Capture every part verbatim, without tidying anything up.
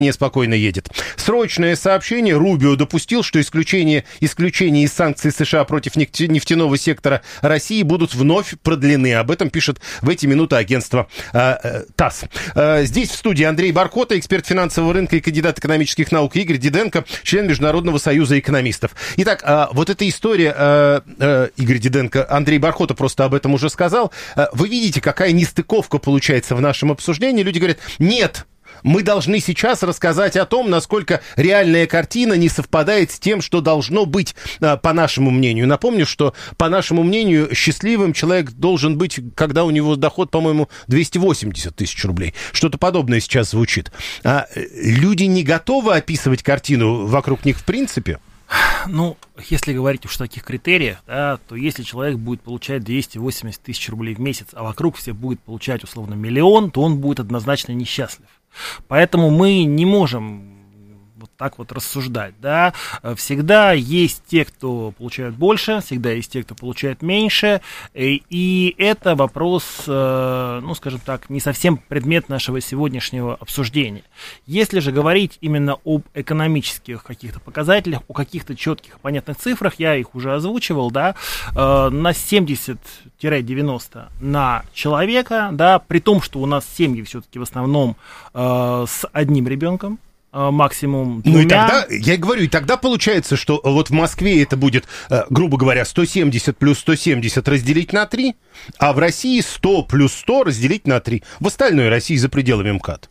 неспокойно едет. Срочное сообщение. Рубио допустил, что исключение, исключение из санкций США против нефтяного сектора России будут вновь продлены. Об этом пишет в эти минуты агентство э, э, ТАСС. Э, здесь в студии Андрей Бархота, эксперт финансового рынка и кандидат экономических наук, Игорь Диденко, член Международного союза экономистов. Итак, э, вот эта история, э, э, Игорь Диденко, Андрей Бархота просто об этом уже сказал. Э, вы видите, какая нестыковка получается в нашем обсуждении. Люди говорят, нет, мы должны сейчас рассказать о том, насколько реальная картина не совпадает с тем, что должно быть, по нашему мнению. Напомню, что, по нашему мнению, счастливым человек должен быть, когда у него доход, по-моему, двести восемьдесят тысяч рублей. Что-то подобное сейчас звучит. А люди не готовы описывать картину вокруг них в принципе? Ну, если говорить уж о таких критериях, да, то если человек будет получать двести восемьдесят тысяч рублей в месяц, а вокруг все будет получать, условно, миллион, то он будет однозначно несчастлив. Поэтому мы не можем вот так вот рассуждать, да. Всегда есть те, кто получают больше, всегда есть те, кто получает меньше, и это вопрос, ну, скажем так, не совсем предмет нашего сегодняшнего обсуждения. Если же говорить именно об экономических каких-то показателях, о каких-то четких, понятных цифрах, я их уже озвучивал, да, на семьдесят-девяносто на человека, да, при том, что у нас семьи все-таки в основном с одним ребенком, максимум двумя. Ну и тогда, я и говорю, и тогда получается, что вот в Москве это будет, грубо говоря, сто семьдесят плюс сто семьдесят разделить на три, а в России сто плюс сто разделить на три. В остальной России за пределами МКАД.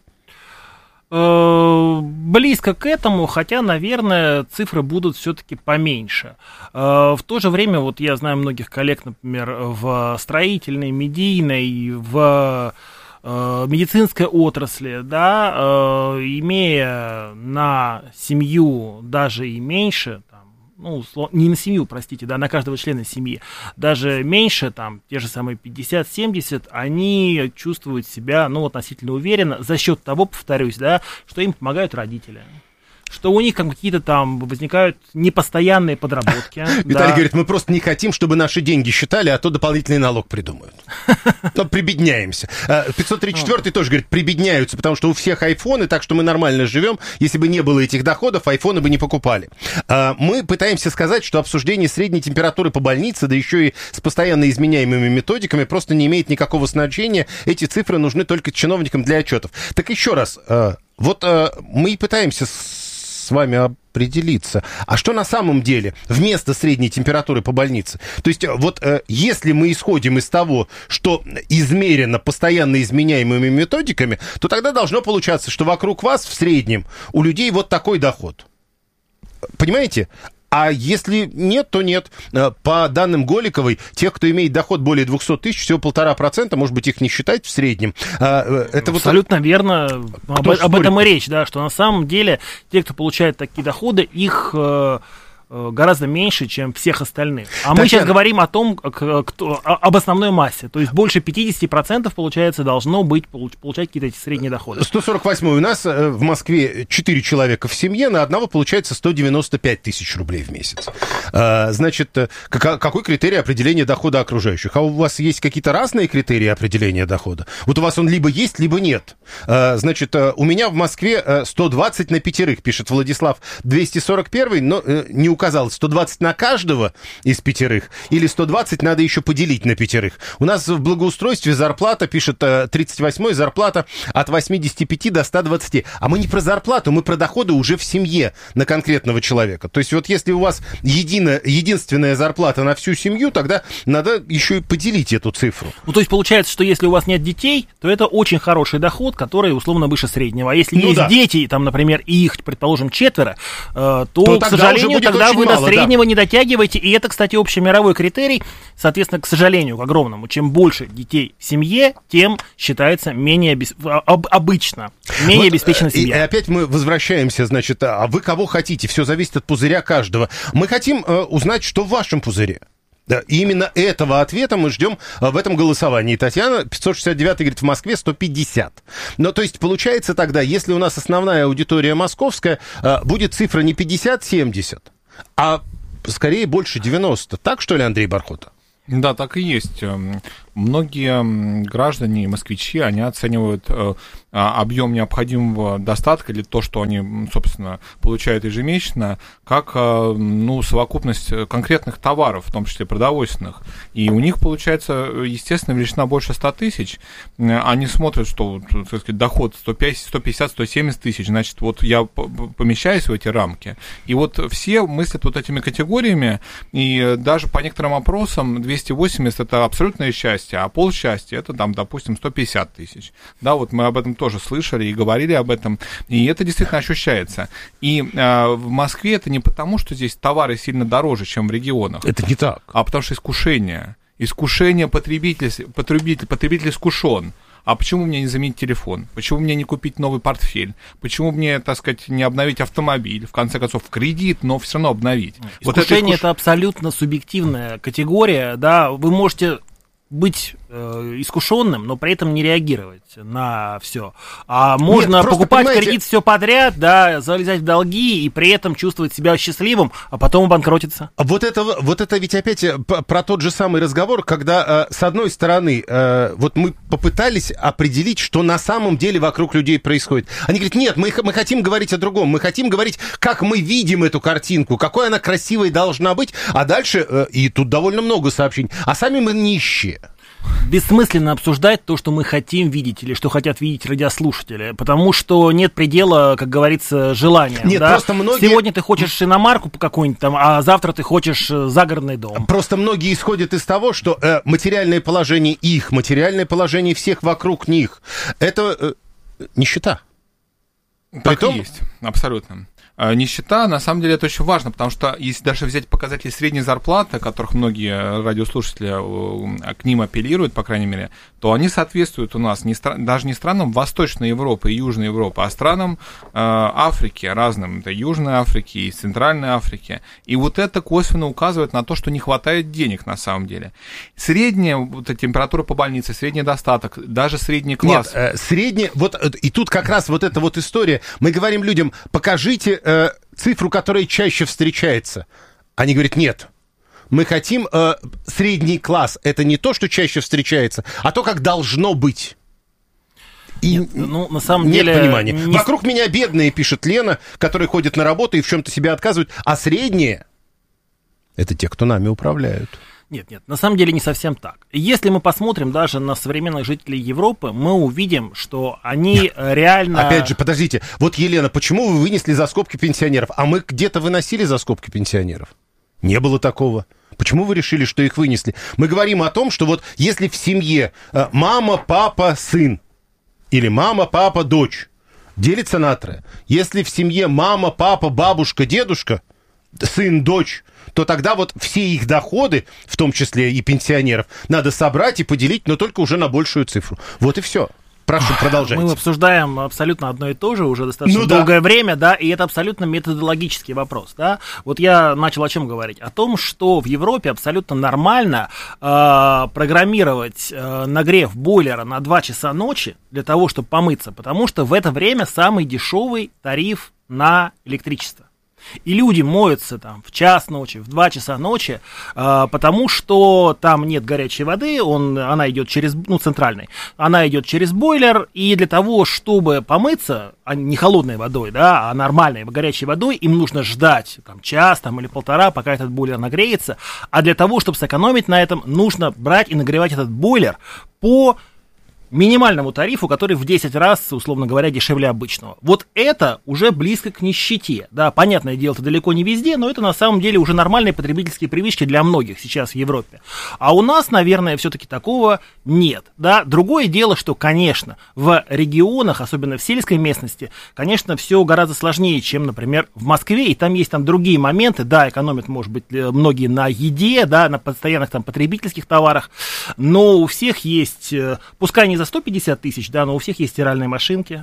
Близко к этому, хотя, наверное, цифры будут все-таки поменьше. В то же время, вот я знаю многих коллег, например, в строительной, медийной, в медицинской отрасли, да, э, имея на семью даже и меньше, там, ну, не на семью, простите, да, на каждого члена семьи, даже меньше, там, те же самые пятьдесят-семьдесят, они чувствуют себя, ну, относительно уверенно за счет того, повторюсь, да, что им помогают родители. Что у них какие-то там возникают непостоянные подработки. Виталий да. говорит, мы просто не хотим, чтобы наши деньги считали, а то дополнительный налог придумают. Но прибедняемся. пятьсот тридцать четвёртый тоже говорит, прибедняются, потому что у всех айфоны, так что мы нормально живем. Если бы не было этих доходов, айфоны бы не покупали. Мы пытаемся сказать, что обсуждение средней температуры по больнице, да еще и с постоянно изменяемыми методиками, просто не имеет никакого значения. Эти цифры нужны только чиновникам для отчетов. Так еще раз, вот мы и пытаемся с вами определиться. А что на самом деле вместо средней температуры по больнице? То есть вот э, если мы исходим из того, что измерено постоянно изменяемыми методиками, то тогда должно получаться, что вокруг вас в среднем у людей вот такой доход. Понимаете? А если нет, то нет. По данным Голиковой, тех, кто имеет доход более двести тысяч, всего полтора процента, может быть, их не считать в среднем. Это абсолютно вот... верно. Об, об этом и речь, да, что на самом деле те, кто получает такие доходы, их гораздо меньше, чем всех остальных. А Татьяна... мы сейчас говорим о том, кто, об основной массе. То есть больше пятьдесят процентов, получается, должно быть, получать какие-то эти средние доходы. сто сорок восьмой у нас в Москве четыре человека в семье, на одного получается сто девяносто пять тысяч рублей в месяц. Значит, какой критерий определения дохода окружающих? А у вас есть какие-то разные критерии определения дохода? Вот у вас он либо есть, либо нет. Значит, у меня в Москве сто двадцать на пятерых, пишет Владислав двести сорок первый, но не у указал, сто двадцать на каждого из пятерых, или сто двадцать надо еще поделить на пятерых. У нас в благоустройстве зарплата, пишет тридцать восьмой, зарплата от восьмидесяти пяти до ста двадцати. А мы не про зарплату, мы про доходы уже в семье на конкретного человека. То есть вот если у вас едино, единственная зарплата на всю семью, тогда надо еще и поделить эту цифру. Ну, то есть получается, что если у вас нет детей, то это очень хороший доход, который условно выше среднего. А если ну, есть да. дети, там, например, и их, предположим, четверо, то, то к сожалению, тогда вы мало, до среднего да. не дотягиваете, и это, кстати, общемировой критерий, соответственно, к сожалению, к огромному. Чем больше детей в семье, тем считается менее обес... об... обычно, менее вот, обеспеченная семья. И, и опять мы возвращаемся, значит, а вы кого хотите, все зависит от пузыря каждого. Мы хотим э, узнать, что в вашем пузыре. Да, и именно этого ответа мы ждем в этом голосовании. Татьяна, пятьсот шестьдесят девятый, говорит, в Москве сто пятьдесят. Ну, то есть, получается тогда, если у нас основная аудитория московская, будет цифра не пятьдесят-семьдесят, а скорее больше девяносто. Так, что ли, Андрей Бархота? Да, так и есть. многие граждане и москвичи, они оценивают э, объем необходимого достатка или то, что они, собственно, получают ежемесячно, как э, ну, совокупность конкретных товаров, в том числе продовольственных. И у них получается, естественно, величина больше ста тысяч. Они смотрят, что, так сказать, доход сто пятьдесят - сто семьдесят тысяч, значит, вот я помещаюсь в эти рамки. И вот все мыслят вот этими категориями, и даже по некоторым опросам двести восемьдесят это абсолютное счастье, а полсчастья это, там, допустим, сто пятьдесят тысяч. Да, вот мы об этом тоже слышали и говорили об этом, и это действительно ощущается. И э, в Москве это не потому, что здесь товары сильно дороже, чем в регионах. Это не так. А потому что искушение. Искушение потребителя, потребитель, потребитель искушен. А почему мне не заменить телефон? Почему мне не купить новый портфель? Почему мне, так сказать, не обновить автомобиль? В конце концов, в кредит, но все равно обновить. Искушение вот это, искуш... это абсолютно субъективная категория, да, вы можете быть э, искушенным, но при этом не реагировать на все. А можно Нет, покупать в кредит все подряд, да, залезать в долги и при этом чувствовать себя счастливым, а потом обанкротиться. Вот это, вот это ведь опять про тот же самый разговор, когда, э, с одной стороны, э, вот мы попытались определить, что на самом деле вокруг людей происходит. Они говорят, нет, мы, мы хотим говорить о другом, мы хотим говорить, как мы видим эту картинку, какой она красивой должна быть, а дальше, э, и тут довольно много сообщений, а сами мы нищие. Бессмысленно обсуждать то, что мы хотим видеть или что хотят видеть радиослушатели, потому что нет предела, как говорится, желания. Нет, да? просто многие... Сегодня ты хочешь иномарку какую-нибудь там, а завтра ты хочешь загородный дом. Просто многие исходят из того, что э, материальное положение их, материальное положение всех вокруг них, это э, нищета. Так Притом... и есть, абсолютно. Нищета, на самом деле, это очень важно, потому что если даже взять показатели средней зарплаты, о которых многие радиослушатели к ним апеллируют, по крайней мере, то они соответствуют у нас не, даже не странам Восточной Европы и Южной Европы, а странам э, Африки разным, это Южной Африки и Центральной Африки. И вот это косвенно указывает на то, что не хватает денег на самом деле. Средняя вот, температура по больнице, средний достаток, даже средний класс. Нет, э, средний, вот и тут как раз вот эта вот история. Мы говорим людям, покажите э, цифру, которая чаще встречается. Они говорят, нет. Мы хотим э, средний класс. Это не то, что чаще встречается, а то, как должно быть. И нет, ну, на самом нет деле... понимания. Не... Вокруг меня бедные, пишет Лена, которые ходят на работу и в чем-то себя отказывают. А средние — это те, кто нами управляют. Нет, нет, на самом деле не совсем так. Если мы посмотрим даже на современных жителей Европы, мы увидим, что они нет. реально... Опять же, подождите. Вот, Елена, почему вы вынесли за скобки пенсионеров? А мы где-то выносили за скобки пенсионеров? Не было такого. Почему вы решили, что их вынесли? Мы говорим о том, что вот если в семье э, мама, папа, сын, или мама, папа, дочь, делится на трое. Если в семье мама, папа, бабушка, дедушка, сын, дочь, то тогда вот все их доходы, в том числе и пенсионеров, надо собрать и поделить, но только уже на большую цифру. Вот и все. Прошу, продолжайте. Мы обсуждаем абсолютно одно и то же уже достаточно ну, долгое да. время, да, и это абсолютно методологический вопрос, да. Вот я начал о чем говорить? О том, что в Европе абсолютно нормально э, программировать э, нагрев бойлера на два часа ночи для того, чтобы помыться, потому что в это время самый дешевый тариф на электричество. И люди моются там в час ночи, в два часа ночи, э, потому что там нет горячей воды, он, она идет через, ну, центральной, она идет через бойлер, и для того, чтобы помыться, а не холодной водой, да, а нормальной горячей водой, им нужно ждать там, час там, или полтора, пока этот бойлер нагреется, а для того, чтобы сэкономить на этом, нужно брать и нагревать этот бойлер по минимальному тарифу, который в десять раз, условно говоря, дешевле обычного. Вот это уже близко к нищете. Да, понятное дело, это далеко не везде, но это на самом деле уже нормальные потребительские привычки для многих сейчас в Европе. А у нас, наверное, все-таки такого нет. Да? Другое дело, что, конечно, в регионах, особенно в сельской местности, конечно, все гораздо сложнее, чем, например, в Москве, и там есть там другие моменты. Да, экономят, может быть, многие на еде, да, на постоянных там потребительских товарах, но у всех есть, пускай не за сто пятьдесят тысяч, да, но у всех есть стиральные машинки,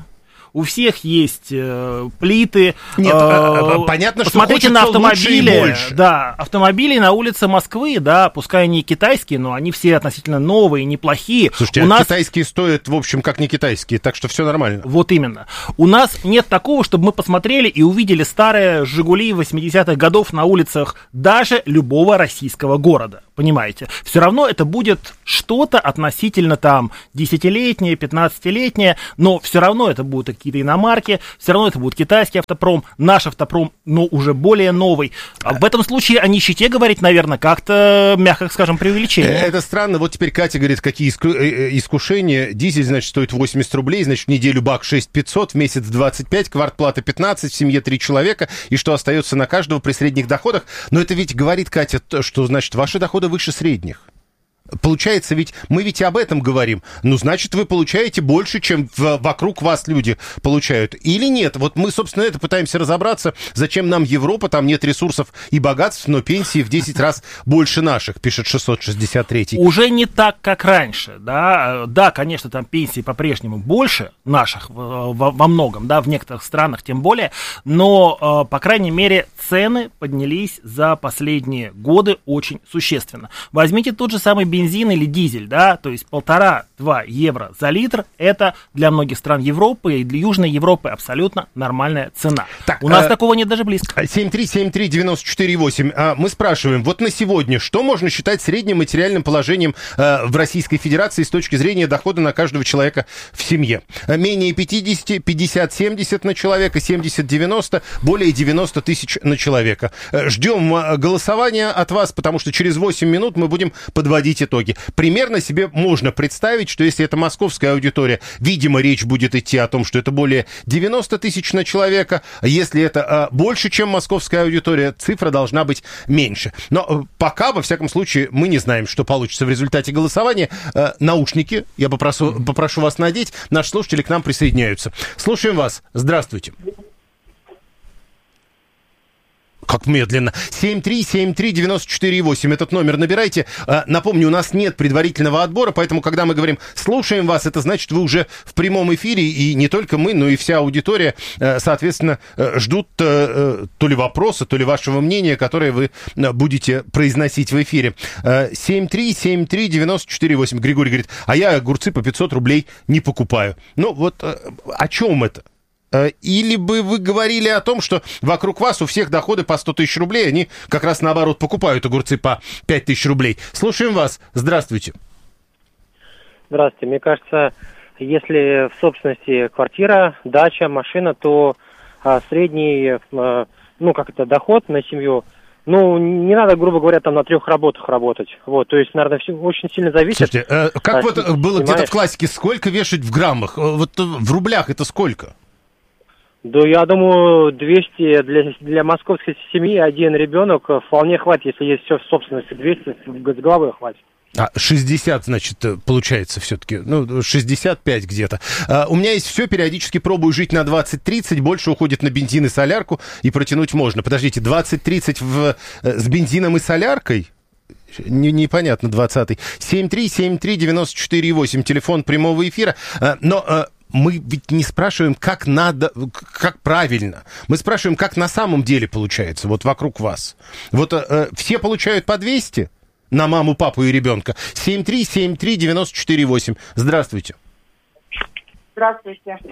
У всех есть э, плиты. Нет, э, понятно, что посмотрите на автомобили. Лучше и больше. Да, автомобили на улице Москвы, да, пускай они китайские, но они все относительно новые, неплохие. Слушайте, у а нас... китайские стоят, в общем, как не китайские, так что все нормально. Вот именно. У нас нет такого, чтобы мы посмотрели и увидели старые «Жигули» восьмидесятых годов на улицах даже любого российского города. Понимаете? Все равно это будет что-то относительно там десятилетнее, пятнадцатилетнее, но все равно это будут какие-то иномарки, все равно это будет китайский автопром, наш автопром, но уже более новый. А в этом случае о нищете говорить, наверное, как-то, мягко скажем, преувеличение. Это странно. Вот теперь Катя говорит, какие искушения. Дизель, значит, стоит восемьдесят рублей, значит, в неделю бак шесть тысяч пятьсот, в месяц двадцать пять, квартплата пятнадцать, в семье три человека, и что остается на каждого при средних доходах. Но это ведь говорит, Катя, что, значит, ваши доходы выше средних. Получается, ведь мы ведь и об этом говорим. Ну, значит, вы получаете больше, чем в, вокруг вас люди получают. Или нет? Вот мы, собственно, это пытаемся разобраться. Зачем нам Европа? Там нет ресурсов и богатств, но пенсии в десять раз больше наших, пишет шестьсот шестьдесят три. Уже не так, как раньше, да. Да, конечно, там пенсии по-прежнему больше наших во, во многом, да, в некоторых странах тем более. Но, по крайней мере, цены поднялись за последние годы очень существенно. Возьмите тот же самый бензин или дизель, да, то есть полтора-два евро за литр, это для многих стран Европы и для Южной Европы абсолютно нормальная цена. Так, у нас а, такого нет даже близко. семь три семь три девять четыре восемь. А, мы спрашиваем, вот на сегодня, что можно считать средним материальным положением а, в Российской Федерации с точки зрения дохода на каждого человека в семье? Менее пятьдесят, пятьдесят-семьдесят на человека, семьдесят-девяносто, более девяносто тысяч на человека. Ждем голосования от вас, потому что через восемь минут мы будем подводить итоги. Примерно себе можно представить, что если это московская аудитория, видимо, речь будет идти о том, что это более девяносто тысяч на человека. Если это а, больше, чем московская аудитория, цифра должна быть меньше. Но а, пока, во всяком случае, мы не знаем, что получится в результате голосования. А, наушники, я попрошу, попрошу вас надеть. Наши слушатели к нам присоединяются. Слушаем вас. Здравствуйте. Как медленно. семь три семь три девять четыре восемь. Этот номер набирайте. Напомню, у нас нет предварительного отбора, поэтому, когда мы говорим «слушаем вас», это значит, вы уже в прямом эфире, и не только мы, но и вся аудитория, соответственно, ждут то ли вопроса, то ли вашего мнения, которое вы будете произносить в эфире. семь три семь три девять четыре восемь. Григорий говорит, а я огурцы по пятьсот рублей не покупаю. Ну вот о чем это? Или бы вы говорили о том, что вокруг вас у всех доходы по сто тысяч рублей, они как раз наоборот покупают огурцы по пять тысяч рублей. Слушаем вас. Здравствуйте. Здравствуйте. Мне кажется, если в собственности квартира, дача, машина, то а, средний, а, ну как это, доход на семью, ну, не надо, грубо говоря, там на трех работах работать. Вот, то есть, наверное, все очень сильно зависит. Слушайте, э, как а, вот было где-то в классике, сколько вешать в граммах? Вот в рублях это сколько? Да, я думаю, двести для, для московской семьи один ребенок вполне хватит, если есть все в собственности, двести с головой хватит. А, шестьдесят, значит, получается все-таки, ну, шестьдесят пять где-то. А, у меня есть все, периодически пробую жить на двадцать-тридцать, больше уходит на бензин и солярку, и протянуть можно. Подождите, двадцать-тридцать в, с бензином и соляркой? Не, непонятно, двадцатый. семь три семь три девять четыре восемь, телефон прямого эфира. А, но... Мы ведь не спрашиваем, как надо, как правильно. Мы спрашиваем, как на самом деле получается, вот вокруг вас. Вот э, все получают по двести на маму, папу и ребенка. семь три семь три девять четыре восемь. Здравствуйте. Здравствуйте.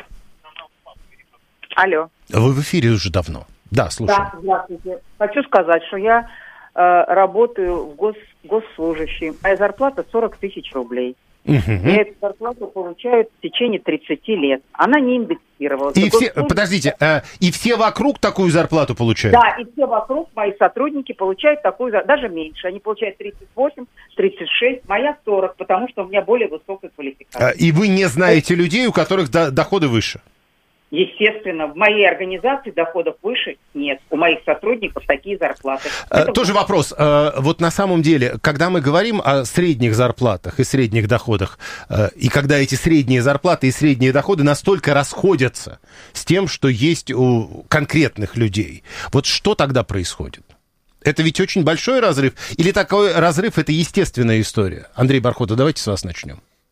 Алло. Вы в эфире уже давно. Да, слушаю. Да, здравствуйте. Хочу сказать, что я э, работаю в гос, госслужащей. Моя зарплата сорок тысяч рублей. Угу. Я эту зарплату получаю в течение тридцати лет. Она не индексировалась. И все, подождите, э, и все вокруг такую зарплату получают? Да, и все вокруг, мои сотрудники получают такую зарплату, даже меньше. Они получают тридцать восемь, тридцать шесть, моя сорок, потому что у меня более высокая квалификация. И вы не знаете людей, у которых до, доходы выше? Естественно, в моей организации доходов выше нет. У моих сотрудников такие зарплаты. А, тоже будет... вопрос. А, вот на самом деле, когда мы говорим о средних зарплатах и средних доходах, а, и когда эти средние зарплаты и средние доходы настолько расходятся с тем, что есть у конкретных людей, вот что тогда происходит? Это ведь очень большой разрыв? Или такой разрыв – это естественная история? Андрей Бархота, давайте с вас начнем.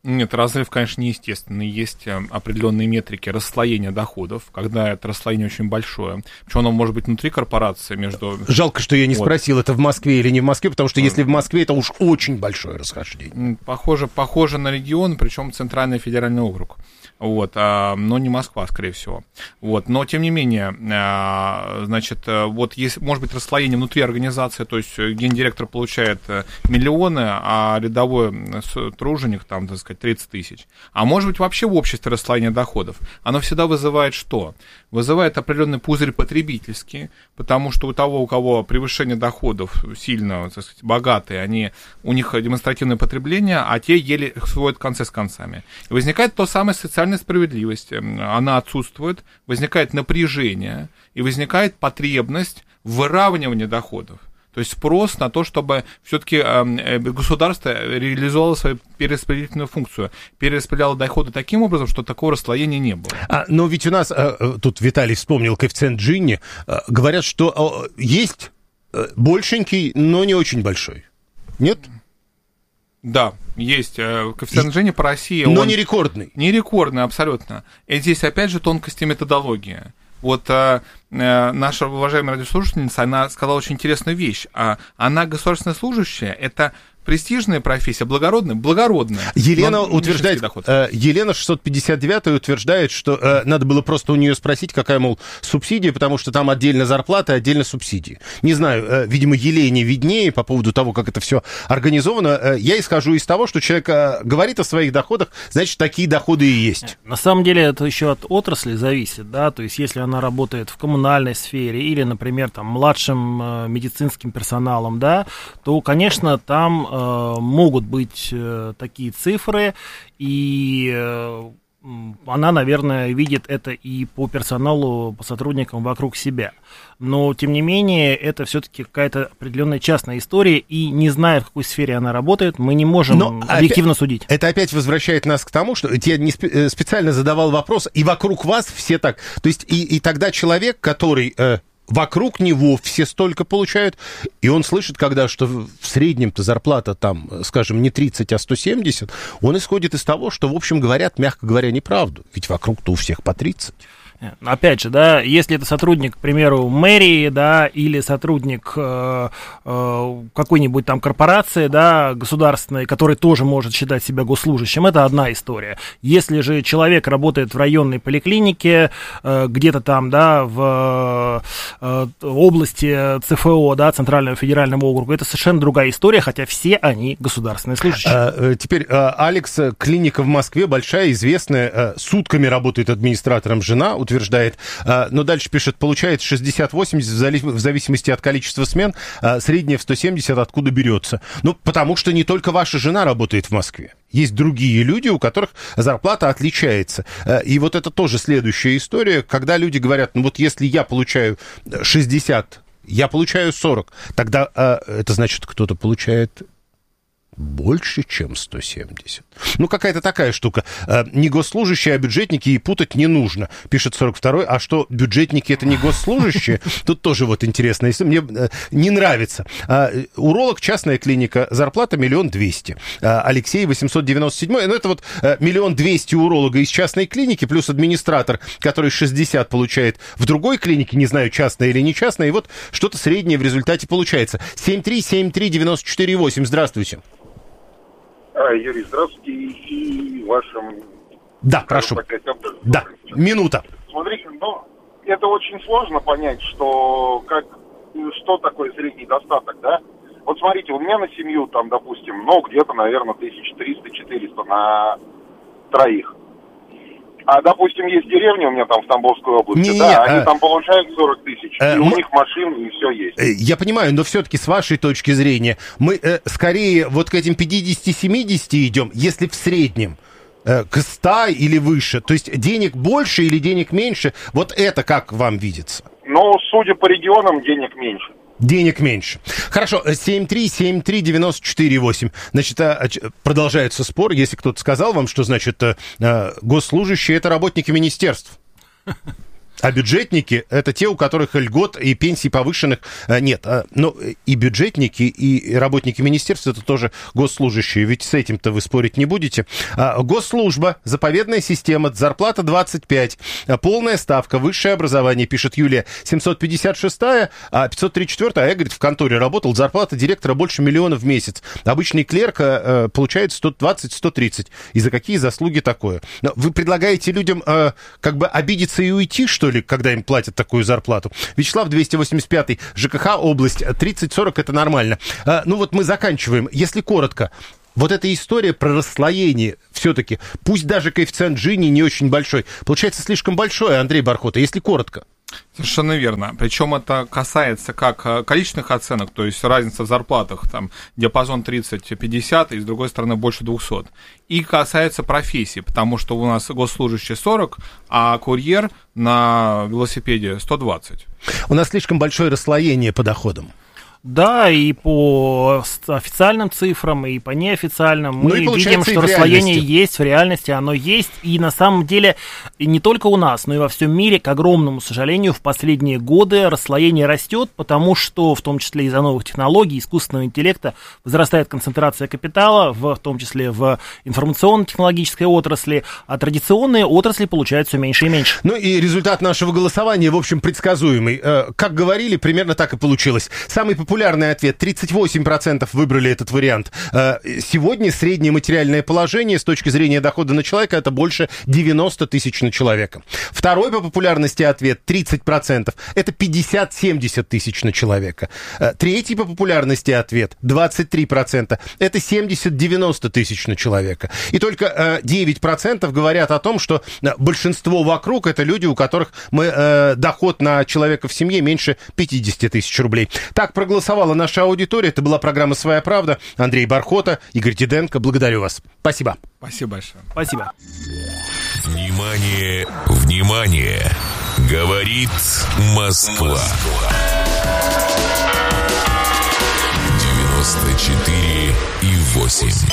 Нет, разрыв, конечно, неестественный. Есть определенные метрики расслоения доходов, когда это расслоение очень большое. Причем оно может быть внутри корпорации между... Жалко, что я не вот. спросил, это в Москве или не в Москве, потому что если в Москве, это уж очень большое расхождение. Похоже, похоже на регион, причем Центральный федеральный округ. Вот, а, но не Москва, скорее всего. Вот, но, тем не менее, а, значит, вот есть, может быть, расслоение внутри организации, то есть гендиректор получает миллионы, а рядовой труженик, там, так сказать, тридцать тысяч. А может быть, вообще в обществе расслоение доходов. Оно всегда вызывает что? Вызывает определенный пузырь потребительский, потому что у того, у кого превышение доходов сильно, так сказать, богатые, они, у них демонстративное потребление, а те еле сводят концы с концами. И возникает то самое социальное справедливость, она отсутствует, возникает напряжение и возникает потребность в выравнивании доходов. То есть спрос на то, чтобы все-таки э, государство реализовало свою перераспределительную функцию, перераспределяло доходы таким образом, что такого расслоения не было. А, но ведь у нас, э, тут Виталий вспомнил коэффициент Джинни, э, говорят, что э, есть э, большенький, но не очень большой. Нет? Да, есть коэффициент Джинни по России. Но он не рекордный. Не рекордный, абсолютно. И здесь, опять же, тонкости методологии. Вот э, наша уважаемая радиослушательница, она сказала очень интересную вещь. А, она государственная служащая, это престижная профессия, благородная, благородная. Елена утверждает, э, Елена шестьсот пятьдесят девятая утверждает, что э, надо было просто у нее спросить, какая, мол, субсидия, потому что там отдельно зарплата, отдельно субсидии. Не знаю, э, видимо, Елене виднее по поводу того, как это все организовано. Э, я исхожу из того, что человек э, говорит о своих доходах, значит, такие доходы и есть. На самом деле это еще от отрасли зависит, да, то есть если она работает в коммунальной сфере или, например, там, младшим э, медицинским персоналом, да, то, конечно, там могут быть э, такие цифры, и э, она, наверное, видит это и по персоналу, по сотрудникам вокруг себя. Но, тем не менее, это все-таки какая-то определенная частная история, и не зная, в какой сфере она работает, мы не можем Но объективно опять, судить. Это опять возвращает нас к тому, что я не спе- специально задавал вопрос, и вокруг вас все так. То есть и, и тогда человек, который... Э, вокруг него все столько получают, и он слышит, когда, что в среднем-то зарплата там, скажем, не тридцать, а сто семьдесят, он исходит из того, что, в общем, говорят, мягко говоря, неправду. Ведь вокруг-то у всех по тридцать. Опять же, да, если это сотрудник, к примеру, мэрии, да, или сотрудник э, э, какой-нибудь там корпорации, да, государственной, который тоже может считать себя госслужащим, это одна история. Если же человек работает в районной поликлинике, э, где-то там, да, в э, области ЦФО, да, Центрального федерального округа, это совершенно другая история, хотя все они государственные служащие. А, теперь, Алекс, клиника в Москве большая, известная, сутками работает администратором жена, утверждает, но дальше пишет, получает шестьдесят-восемьдесят в зависимости от количества смен, средняя в сто семьдесят откуда берется. Ну, потому что не только ваша жена работает в Москве. Есть другие люди, у которых зарплата отличается. И вот это тоже следующая история, когда люди говорят, ну вот если я получаю шестьдесят, я получаю сорок, тогда это значит, кто-то получает... больше, чем сто семьдесят. Ну, какая-то такая штука. Не госслужащие, а бюджетники, и путать не нужно, пишет сорок второй. А что, бюджетники это не госслужащие? Тут тоже вот интересно. Мне не нравится. Уролог, частная клиника, зарплата миллион двести. Алексей, восемьсот девяносто седьмой. Ну, это вот миллион двести уролога из частной клиники, плюс администратор, который шестьдесят получает в другой клинике, не знаю, частная или не частная, и вот что-то среднее в результате получается. семь три семь три девять четыре восемь. Здравствуйте. А, Юрий, здравствуйте, и вашим... Да, прошу. Да, минута. Смотрите, ну, это очень сложно понять, что, как, что такое средний достаток, да? Вот смотрите, у меня на семью, там, допустим, ну, где-то, наверное, тысяча триста-четыреста на троих. А, допустим, есть деревня у меня там в Тамбовской области, не, да, не, они а... там получают сорок тысяч, а, и у мы... них машины, и все есть. Я понимаю, но все-таки с вашей точки зрения, мы э, скорее вот к этим пятьдесят-семьдесят идем, если в среднем, э, к ста или выше, то есть денег больше или денег меньше, вот это как вам видится? Ну, судя по регионам, денег меньше. Денег меньше. Хорошо, семь три семь три девять четыре восемь. Значит, продолжается спор. Если кто-то сказал вам, что, значит, госслужащие — это работники министерств. А бюджетники — это те, у которых льгот и пенсий повышенных нет. Но и бюджетники, и работники министерств — это тоже госслужащие, ведь с этим-то вы спорить не будете. Госслужба, заповедная система, зарплата двадцать пять, полная ставка, высшее образование, пишет Юлия, семьсот пятьдесят шестая, а пятьсот тридцать четвёртая, а я, говорит, в конторе работал, зарплата директора больше миллиона в месяц. Обычный клерк получает сто двадцать - сто тридцать. И за какие заслуги такое? Вы предлагаете людям как бы обидеться и уйти, что ли, когда им платят такую зарплату? Вячеслав, двести восемьдесят пятый, ЖКХ, область, тридцать сорок это нормально. А, ну вот мы заканчиваем. Если коротко, вот эта история про расслоение все-таки, пусть даже коэффициент Джини не очень большой, получается слишком большой, Андрей Бархота, если коротко. Совершенно верно. Причем это касается как количественных оценок, то есть разница в зарплатах, там диапазон тридцать - пятьдесят, и с другой стороны больше двухсот. И касается профессии, потому что у нас госслужащий сорок, а курьер на велосипеде сто двадцать. У нас слишком большое расслоение по доходам. Да, и по официальным цифрам, и по неофициальным мы ну, видим, что расслоение есть, в реальности оно есть. И на самом деле и не только у нас, но и во всем мире, к огромному сожалению, в последние годы расслоение растет, потому что в том числе из-за новых технологий, искусственного интеллекта возрастает концентрация капитала, в, в том числе в информационно-технологической отрасли, а традиционные отрасли получают все меньше и меньше. Ну и результат нашего голосования, в общем, предсказуемый. Как говорили, примерно так и получилось. Самый популярный Популярный ответ. тридцать восемь процентов выбрали этот вариант. Сегодня среднее материальное положение с точки зрения дохода на человека — это больше девяносто тысяч на человека. Второй по популярности ответ тридцать процентов. Это пятьдесят - семьдесят тысяч на человека. Третий по популярности ответ двадцать три процента. Это семьдесят - девяносто тысяч на человека. И только девять процентов говорят о том, что большинство вокруг — это люди, у которых мы, доход на человека в семье меньше пятьдесят тысяч рублей. Так проголосовали. Голосовала наша аудитория. Это была программа «Своя правда». Андрей Бархота, Игорь Диденко. Благодарю вас. Спасибо. Спасибо большое. Спасибо. Внимание, внимание. Говорит Москва. девяносто четыре и восемь.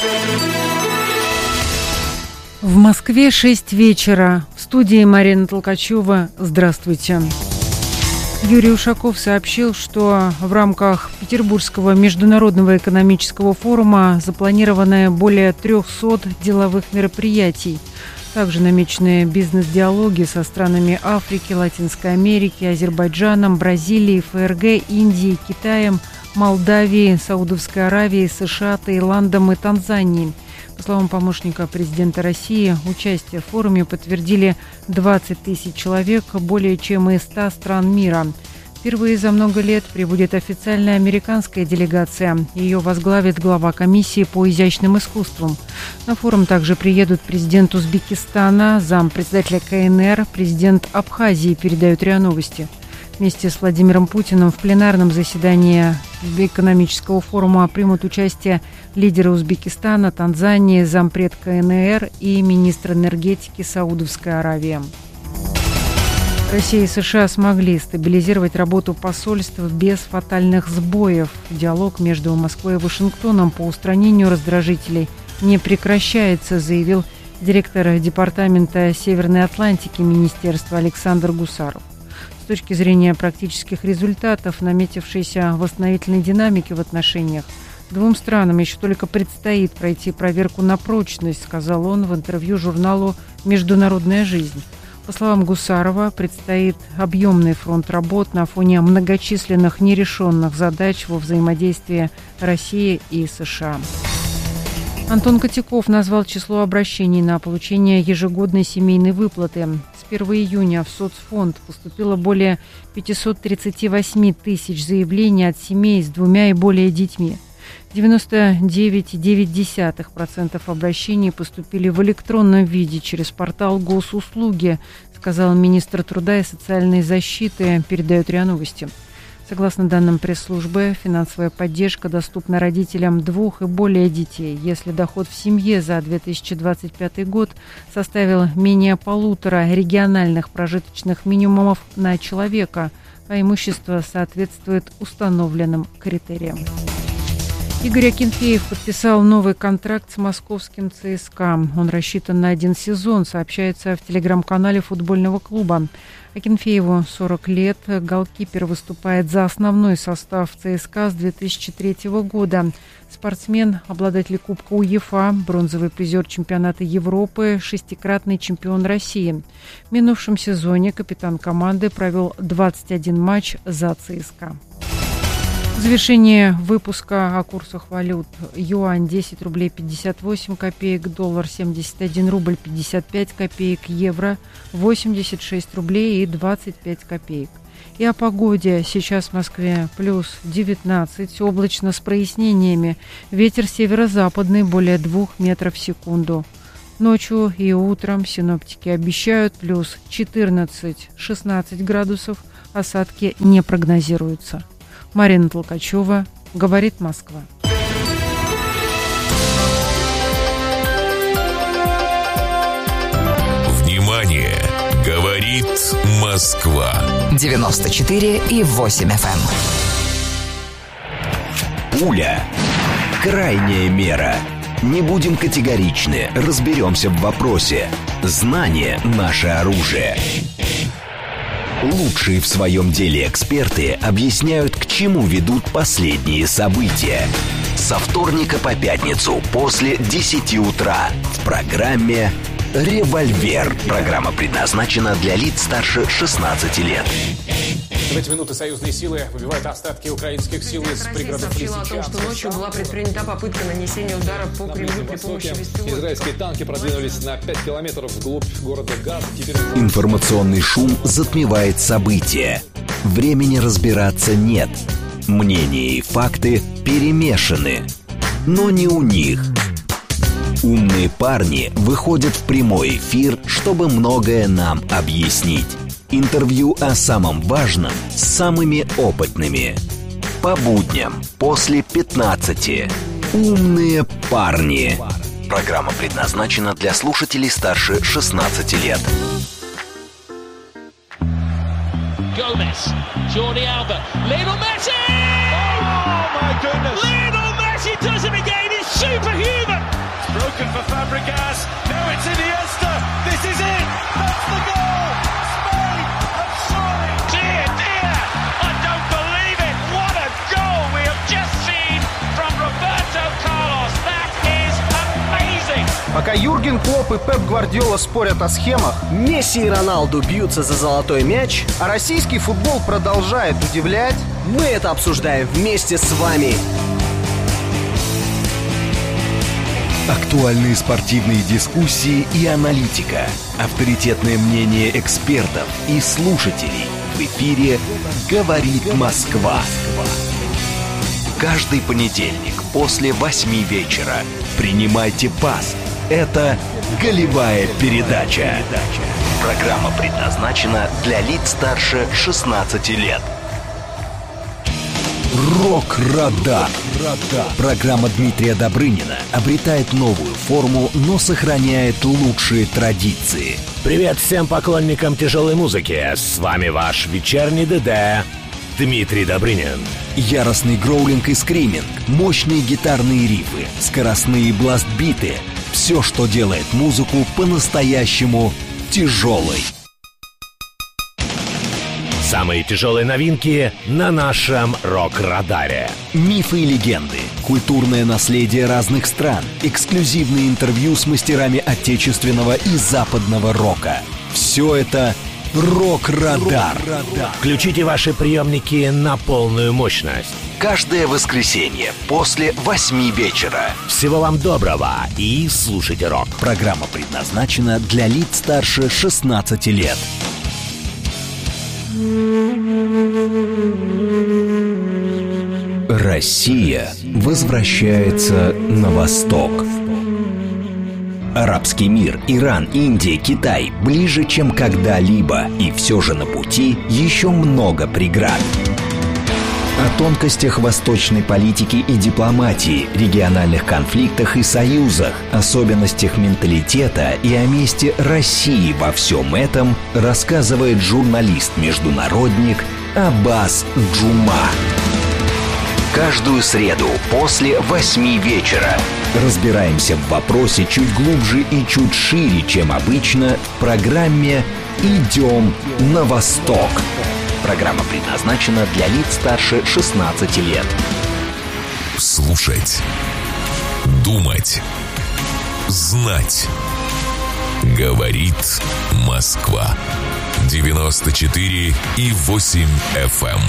В Москве шесть вечера. В студии Марина Толкачева. Здравствуйте. Юрий Ушаков сообщил, что в рамках Петербургского международного экономического форума запланировано более трехсот деловых мероприятий. Также намечены бизнес-диалоги со странами Африки, Латинской Америки, Азербайджаном, Бразилией, ФРГ, Индией, Китаем, Молдавией, Саудовской Аравией, США, Таиландом и Танзанией. По словам помощника президента России, участие в форуме подтвердили двадцать тысяч человек, более чем из ста стран мира. Впервые за много лет прибудет официальная американская делегация. Ее возглавит глава комиссии по изящным искусствам. На форум также приедут президент Узбекистана, зампредседателя КНР, президент Абхазии, передают РИА Новости. Вместе с Владимиром Путиным в пленарном заседании экономического форума примут участие лидеры Узбекистана, Танзании, зампред КНР и министр энергетики Саудовской Аравии. Россия и США смогли стабилизировать работу посольств без фатальных сбоев. Диалог между Москвой и Вашингтоном по устранению раздражителей не прекращается, заявил директор департамента Северной Атлантики министерства Александр Гусаров. С точки зрения практических результатов, наметившейся восстановительной динамики в отношениях, двум странам еще только предстоит пройти проверку на прочность, сказал он в интервью журналу «Международная жизнь». По словам Гусарова, предстоит объемный фронт работ на фоне многочисленных нерешенных задач во взаимодействии России и США. Антон Котяков назвал число обращений на получение ежегодной семейной выплаты. С первого июня в соцфонд поступило более пятьсот тридцать восемь тысяч заявлений от семей с двумя и более детьми. девяносто девять целых девять десятых процента обращений поступили в электронном виде через портал Госуслуги, сказал министр труда и социальной защиты, передает РИА Новости. Согласно данным пресс-службы, финансовая поддержка доступна родителям двух и более детей, если доход в семье за две тысячи двадцать пятый год составил менее полутора региональных прожиточных минимумов на человека, а имущество соответствует установленным критериям. Игорь Акинфеев подписал новый контракт с московским ЦСКА. Он рассчитан на один сезон, сообщается в телеграм-канале футбольного клуба. Акинфееву сорок лет. Голкипер выступает за основной состав ЦСКА с две тысячи третьего года. Спортсмен, обладатель Кубка УЕФА, бронзовый призер чемпионата Европы, шестикратный чемпион России. В минувшем сезоне капитан команды провел двадцать один матч за ЦСКА. В завершение выпуска о курсах валют. Юань десять рублей пятьдесят восемь копеек, доллар семьдесят один рубль пятьдесят пять копеек, евро восемьдесят шесть рублей и двадцать пять копеек. И о погоде. Сейчас в Москве плюс девятнадцать, облачно с прояснениями. Ветер северо-западный более двух метров в секунду. Ночью и утром синоптики обещают плюс четырнадцать-шестнадцать градусов. Осадки не прогнозируются. Марина Толкачева, «Говорит Москва». Внимание! Говорит Москва. девяносто четыре и восемь эф эм. Пуля. Крайняя мера. Не будем категоричны, разберемся в вопросе. Знание – наше оружие. Лучшие в своем деле эксперты объясняют, к чему ведут последние события. Со вторника по пятницу после десяти утра в программе «Револьвер». Программа предназначена для лиц старше шестнадцати лет. В эти минуты союзные силы выбивают остатки украинских сил из пригородов Лисичанска. О том, что ночью была предпринята попытка нанесения удара по Кремлю при помощи беспилотников. Израильские танки продвинулись на пять километров вглубь города Газа. Теперь... Информационный шум затмевает события. Времени разбираться нет. Мнения и факты перемешаны. Но не у них. Умные парни выходят в прямой эфир, чтобы многое нам объяснить. Интервью о самом важном с самыми опытными. По будням после пятнадцати. Умные парни. Программа предназначена для слушателей старше шестнадцати лет. Gomez, Jordi Alba, Lionel Messi! Oh my goodness! Lionel Messi does it again. It's superhuman. It's broken for Fabregas. Now it's Iniesta. This is it. That's the goal. Spain have surely. Dear, dear, I don't believe it. What a goal we have just seen from Roberto Carlos. That is amazing. Пока Юрген Клопп и Пеп Гвардиола спорят о схемах, Месси и Роналду бьются за золотой мяч, а российский футбол продолжает удивлять, мы это обсуждаем вместе с вами. Актуальные спортивные дискуссии и аналитика. Авторитетное мнение экспертов и слушателей. В эфире «Говорит Москва». Каждый понедельник после восьми вечера. Принимайте пас. Это «Голевая передача». Программа предназначена для лиц старше шестнадцати лет. Рок-радар. Программа Дмитрия Добрынина обретает новую форму, но сохраняет лучшие традиции. Привет всем поклонникам тяжелой музыки. С вами ваш вечерний ДД Дмитрий Добрынин. Яростный гроулинг и скриминг, мощные гитарные рифы, скоростные бластбиты. Все, что делает музыку по-настоящему тяжелой. Самые тяжелые новинки на нашем рок-радаре. Мифы и легенды, культурное наследие разных стран, эксклюзивные интервью с мастерами отечественного и западного рока. Все это «Рок-радар». Включите ваши приемники на полную мощность. Каждое воскресенье после восьми вечера. Всего вам доброго и слушайте рок. Программа предназначена для лиц старше шестнадцати лет. Россия возвращается на восток. Арабский мир, Иран, Индия, Китай ближе, чем когда-либо. И все же на пути еще много преград. О тонкостях восточной политики и дипломатии, региональных конфликтах и союзах, особенностях менталитета и о месте России во всем этом рассказывает журналист-международник Аббас Джума. Каждую среду после восьми вечера. Разбираемся в вопросе чуть глубже и чуть шире, чем обычно, в программе «Идем на восток». Программа предназначена для лиц старше шестнадцати лет. Слушать. Думать. Знать. Говорит Москва. девяносто четыре и восемь эф эм.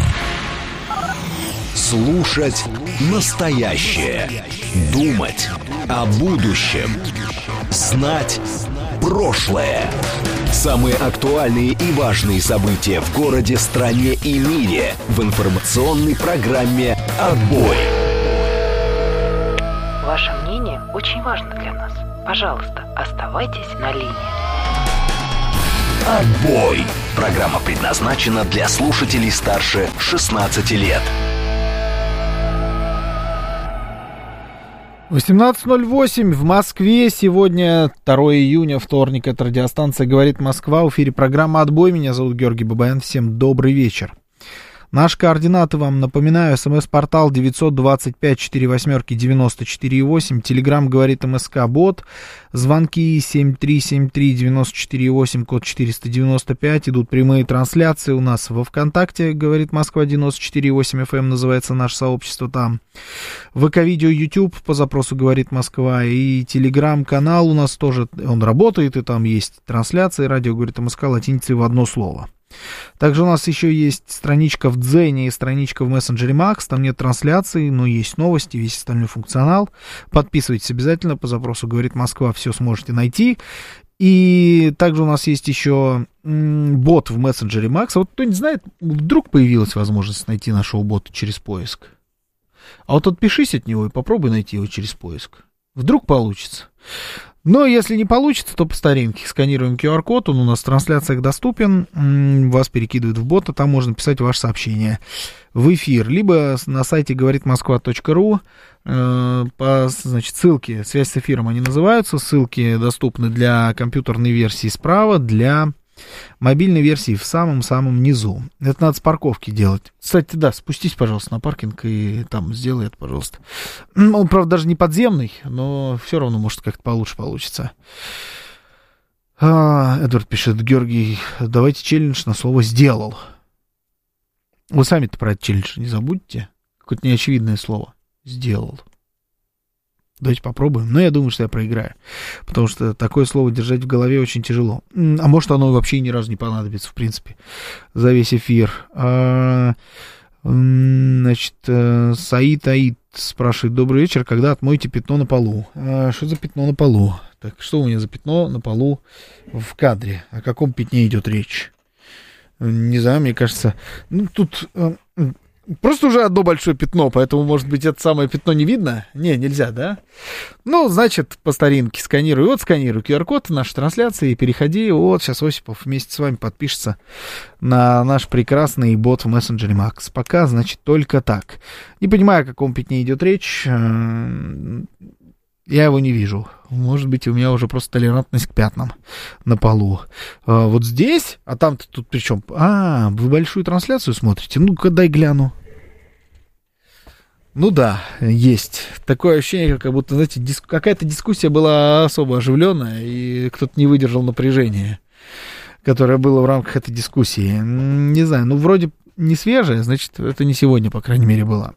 Слушать настоящее. Думать о будущем. Знать прошлое. Самые актуальные и важные события в городе, стране и мире в информационной программе «Отбой». Ваше мнение очень важно для нас. Пожалуйста, оставайтесь на линии. «Отбой». Программа предназначена для слушателей старше шестнадцати лет. восемнадцать ноль восемь в Москве. Сегодня второе июня, вторник. Это радиостанция «Говорит Москва». В эфире программа «Отбой». Меня зовут Георгий Бабаян. Всем добрый вечер. Наши координаты вам напоминаю. СМС-портал девятьсот двадцать пять сорок восемь девяносто четыре восемь. Телеграм «Говорит МСК» бот. Звонки семь три семь три девяносто четыре восемь, код четыреста девяносто пять. Идут прямые трансляции у нас во ВКонтакте. «Говорит Москва» девяносто четыре восемь эф эм называется наше сообщество там. ВК-видео, YouTube по запросу «Говорит Москва». И Телеграм-канал у нас тоже, он работает, и там есть трансляции. Радио «Говорит МСК» латиницей в одно слово. Также у нас еще есть страничка в Дзене и страничка в мессенджере Макс. Там нет трансляций, но есть новости, весь остальной функционал. Подписывайтесь обязательно по запросу «Говорит Москва», все сможете найти. И также у нас есть еще м, бот в мессенджере Макс. А вот кто не знает, вдруг появилась возможность найти нашего бота через поиск. А вот отпишись от него и попробуй найти его через поиск. Вдруг получится. Но если не получится, то по старинке. Сканируем ку ар код, он у нас в трансляциях доступен. Вас перекидывают в бота, там можно писать ваше сообщение в эфир. Либо на сайте говорит москва точка ру. По, значит, ссылки, связь с эфиром они называются. Ссылки доступны для компьютерной версии справа, для мобильной версии в самом-самом низу. Это надо с парковки делать. Кстати, да, спустись, пожалуйста, на паркинг и там сделай это, пожалуйста. Он, правда, даже не подземный, но все равно, может, как-то получше получится. А, Эдвард пишет: Георгий, давайте челлендж на слово «сделал». Вы сами-то про этот челлендж не забудьте. Какое-то неочевидное слово. «Сделал». Давайте попробуем. Но я думаю, что я проиграю. Потому что такое слово держать в голове очень тяжело. А может, оно вообще ни разу не понадобится, в принципе, за весь эфир. А, значит, Саид Аид спрашивает: добрый вечер, когда отмоете пятно на полу? А, что за пятно на полу? Так, что у меня за пятно на полу в кадре? О каком пятне идет речь? Не знаю, мне кажется... Ну, тут... Просто уже одно большое пятно, поэтому, может быть, это самое пятно не видно? Не, нельзя, да? Ну, значит, по старинке сканируй. Вот сканируй ку ар код нашей трансляции и переходи. Вот, сейчас Осипов вместе с вами подпишется на наш прекрасный бот в мессенджере Макс. Пока, значит, только так. Не понимаю, о каком пятне идет речь. Я его не вижу. Может быть, у меня уже просто толерантность к пятнам на полу. А, вот здесь, а там-то тут при чем? А, вы большую трансляцию смотрите? Ну-ка, дай гляну. Ну да, есть. Такое ощущение, как будто, знаете, дис... какая-то дискуссия была особо оживленная, и кто-то не выдержал напряжения, которое было в рамках этой дискуссии. Не знаю, ну вроде не свежее, значит, это не сегодня, по крайней мере, было.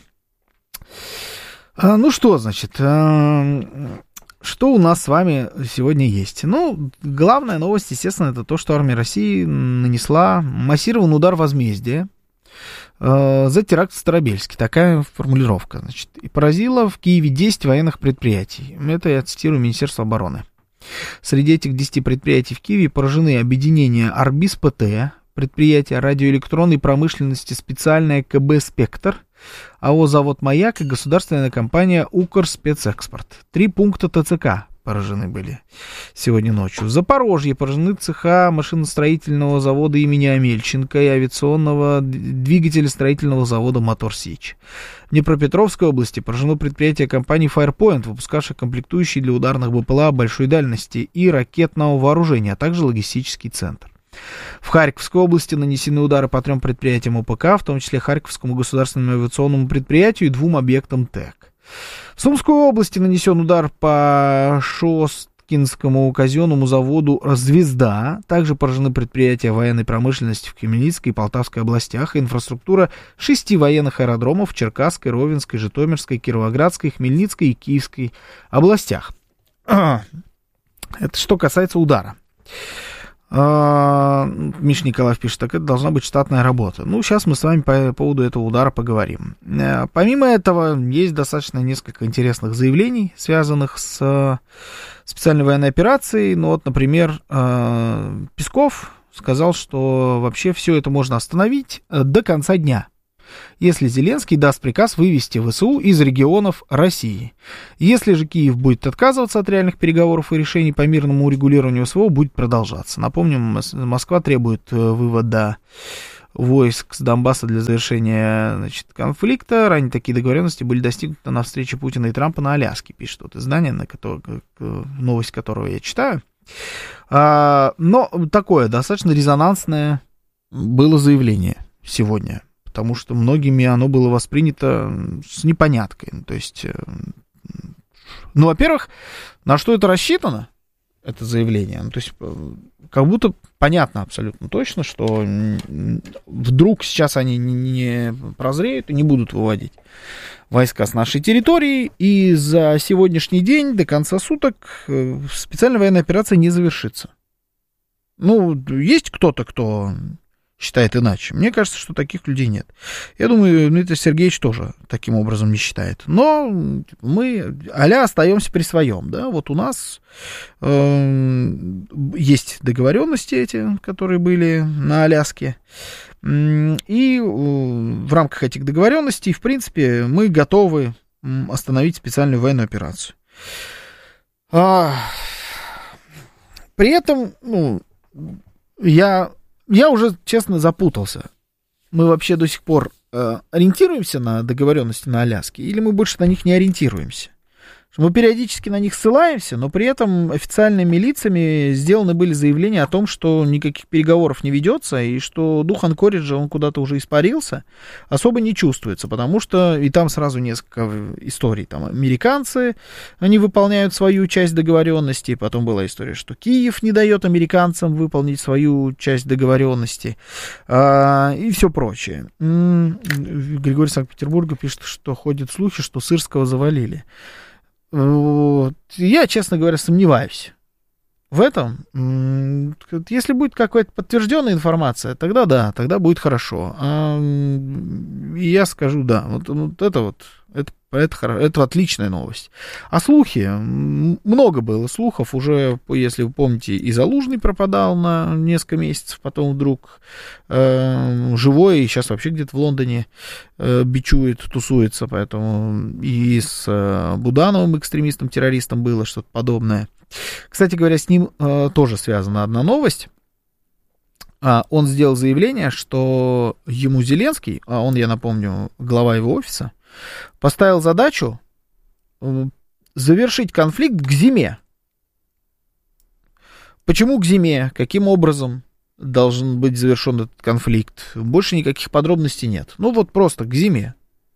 А, ну что, значит, а, что у нас с вами сегодня есть? Ну, главная новость, естественно, это то, что армия России нанесла массированный удар возмездия а, за теракт в Старобельске. Такая формулировка, значит. И поразила в Киеве десять военных предприятий. Это я цитирую Министерство обороны. Среди этих десяти предприятий в Киеве поражены объединения Арбиз ПТ, предприятие радиоэлектронной промышленности специальное КБ «Спектр», АО «Завод Маяк» и государственная компания «Укрспецэкспорт». Три пункта ТЦК поражены были сегодня ночью. В Запорожье поражены цеха машиностроительного завода имени Амельченко и авиационного двигателестроительного завода «Мотор Сич». В Днепропетровской области поражено предприятие компании Firepoint, выпускавшее комплектующие для ударных БПЛА большой дальности и ракетного вооружения, а также логистический центр. В Харьковской области нанесены удары по трем предприятиям ОПК, в том числе Харьковскому государственному авиационному предприятию и двум объектам ТЭК. В Сумской области нанесен удар по Шосткинскому казенному заводу «Звезда». Также поражены предприятия военной промышленности в Хмельницкой и Полтавской областях и инфраструктура шести военных аэродромов в Черкасской, Ровенской, Житомирской, Кировоградской, Хмельницкой и Киевской областях. Это что касается удара. Миша Николаев пишет, так это должна быть штатная работа. Ну, сейчас мы с вами по поводу этого удара поговорим. Помимо этого, есть достаточно несколько интересных заявлений, связанных с специальной военной операцией. Ну, вот, например, Песков сказал, что вообще все это можно остановить до конца дня, если Зеленский даст приказ вывести ВСУ из регионов России. Если же Киев будет отказываться от реальных переговоров и решений по мирному урегулированию СВО, будет продолжаться. Напомним, Москва требует вывода войск с Донбасса для завершения, значит, конфликта. Ранее такие договоренности были достигнуты на встрече Путина и Трампа на Аляске, пишет вот издание, на которое, новость которого я читаю. Но такое достаточно резонансное было заявление сегодня, потому что многими оно было воспринято с непоняткой. То есть, ну, во-первых, на что это рассчитано, это заявление? Ну, то есть, как будто понятно абсолютно точно, что вдруг сейчас они не прозреют и не будут выводить войска с нашей территории, и за сегодняшний день до конца суток специальная военная операция не завершится. Ну, есть кто-то, кто считает иначе. Мне кажется, что таких людей нет. Я думаю, Дмитрий Сергеевич тоже таким образом не считает. Но мы а-ля остаемся при своем. Да? Вот у нас э, есть договоренности эти, которые были на Аляске. И в рамках этих договоренностей, в принципе, мы готовы остановить специальную военную операцию. А, при этом, ну, я... Я уже, честно, запутался. Мы вообще до сих пор э, ориентируемся на договоренности на Аляске, или мы больше на них не ориентируемся? Мы периодически на них ссылаемся, но при этом официальными лицами сделаны были заявления о том, что никаких переговоров не ведется, и что дух Анкориджа, он куда-то уже испарился, особо не чувствуется, потому что, и там сразу несколько историй, там американцы, они выполняют свою часть договоренности, потом была история, что Киев не дает американцам выполнить свою часть договоренности, а, и все прочее. Григорий Санкт-Петербурга пишет, что ходят слухи, что Сырского завалили. Вот. Я, честно говоря, сомневаюсь в этом. Если будет какая-то подтвержденная информация, тогда да, тогда будет хорошо. А, и я скажу, да, вот, вот это вот, это, это, это отличная новость. А слухи, много было слухов, уже, если вы помните, и Залужный пропадал на несколько месяцев, потом вдруг э, живой, и сейчас вообще где-то в Лондоне э, бичует, тусуется, поэтому и с э, Будановым, экстремистом-террористом, было что-то подобное. Кстати говоря, с ним э, тоже связана одна новость. А, он сделал заявление, что ему Зеленский, а он, я напомню, глава его офиса, поставил задачу завершить конфликт к зиме. Почему к зиме? Каким образом должен быть завершен этот конфликт? Больше никаких подробностей нет. Ну вот просто к зиме.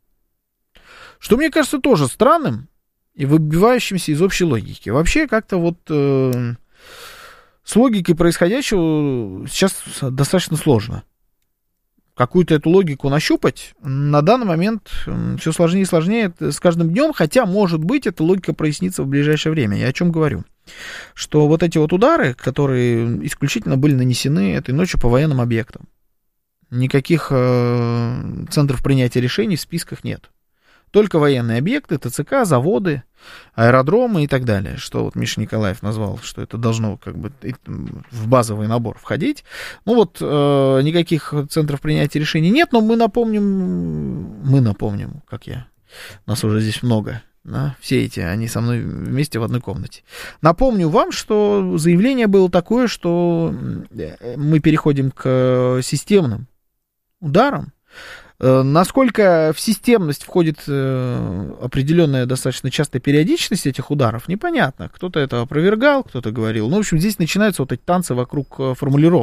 Что мне кажется тоже странным и выбивающимся из общей логики. Вообще как-то вот э, с логикой происходящего сейчас достаточно сложно. Какую-то эту логику нащупать на данный момент все сложнее и сложнее с каждым днем, хотя, может быть, эта логика прояснится в ближайшее время. Я о чем говорю? Что вот эти вот удары, которые исключительно были нанесены этой ночью по военным объектам, никаких э, центров принятия решений в списках нет. Только военные объекты, ТЦК, заводы, аэродромы и так далее, что вот Миша Николаев назвал, что это должно как бы в базовый набор входить. Ну вот э, никаких центров принятия решений нет, но мы напомним, мы напомним, как я, нас уже здесь много, да, все эти, они со мной вместе в одной комнате. Напомню вам, что заявление было такое, что мы переходим к системным ударам. Насколько в системность входит определенная достаточно частая периодичность этих ударов, непонятно. Кто-то это опровергал, кто-то говорил. Ну, в общем, здесь начинаются вот эти танцы вокруг формулировок.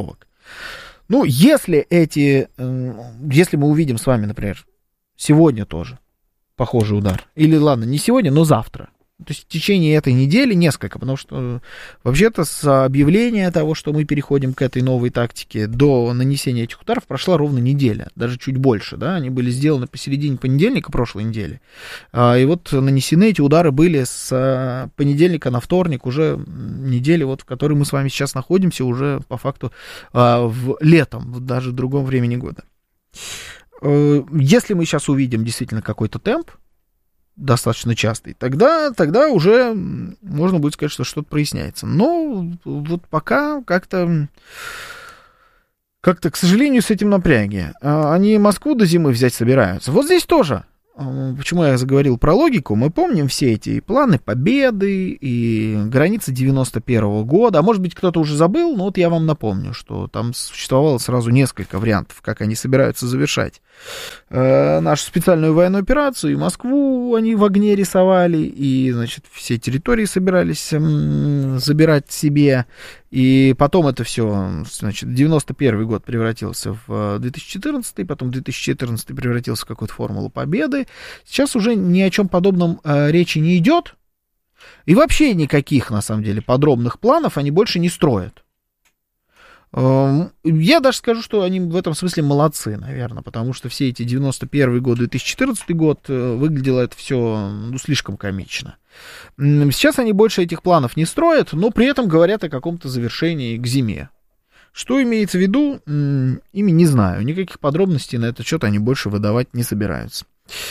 Ну, если эти, если мы увидим с вами, например, сегодня тоже похожий удар, или, ладно, не сегодня, но завтра, то есть в течение этой недели несколько, потому что вообще-то с объявления того, что мы переходим к этой новой тактике, до нанесения этих ударов прошла ровно неделя, даже чуть больше, да, они были сделаны посередине понедельника прошлой недели, и вот нанесены эти удары были с понедельника на вторник, уже недели, вот, в которой мы с вами сейчас находимся, уже по факту в летом, даже в другом времени года. Если мы сейчас увидим действительно какой-то темп, достаточно частый, тогда, тогда уже можно будет сказать, что что-то проясняется. Но вот пока как-то, как-то, к сожалению, с этим напряги. Они Москву до зимы взять собираются. Вот здесь тоже. Почему я заговорил про логику? Мы помним все эти планы победы и границы девяносто первого года. А может быть, кто-то уже забыл, но вот я вам напомню, что там существовало сразу несколько вариантов, как они собираются завершать э, нашу специальную военную операцию. И Москву они в огне рисовали, и, значит, все территории собирались э, забирать себе. И потом это все, значит, девяносто первый год превратился в две тысячи четырнадцатый, потом две тысячи четырнадцатый превратился в какую-то формулу победы. Сейчас уже ни о чем подобном э, речи не идет. И вообще никаких, на самом деле, подробных планов они больше не строят. Э, я даже скажу, что они в этом смысле молодцы, наверное, потому что все эти девяносто первый год, две тысячи четырнадцатый год э, выглядело это все, ну, слишком комично. Сейчас они больше этих планов не строят, но при этом говорят о каком-то завершении к зиме. Что имеется в виду, ими не знаю. Никаких подробностей на этот счет они больше выдавать не собираются.